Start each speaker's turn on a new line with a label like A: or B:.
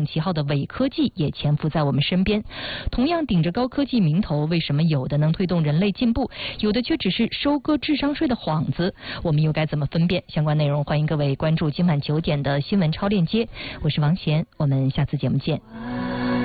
A: 旗号的伪科技也潜伏在我们身边。同样顶着高科技名头，为什么有的能推动人类进步，有的却只是收割智商税的幌子？我们又该怎么分辨？相关内容欢迎各位关注今晚9点的新闻超链接。我是王贤，我们下次节目见。